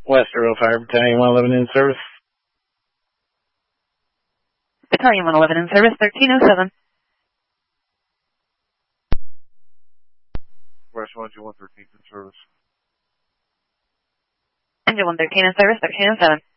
Westerville Fire Battalion 111 in service. Battalion 111 in service, 1307. West 113 in service. Engine 113 in service, 1307.